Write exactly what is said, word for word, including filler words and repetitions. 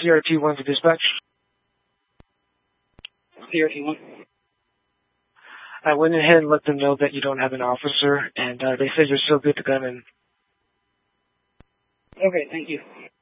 C R T one to dispatch. C R T one. I went ahead and let them know that you don't have an officer, and uh, they said you're still good to come in. Okay, thank you.